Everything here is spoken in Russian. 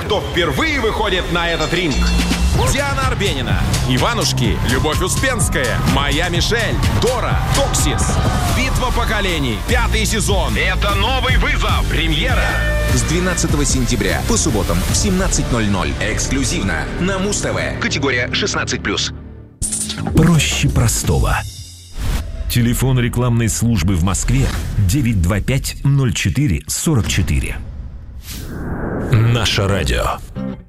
кто впервые выходит на этот ринг. Диана Арбенина, Иванушки, Любовь Успенская, Моя Мишель, Дора, Токсис. Битва поколений. 5-й сезон. Это новый вызов. Премьера. С 12 сентября по субботам в 17:00. Эксклюзивно на Муз-ТВ. Категория 16+. Проще простого. Телефон рекламной службы в Москве 925-04-44. Наше радио.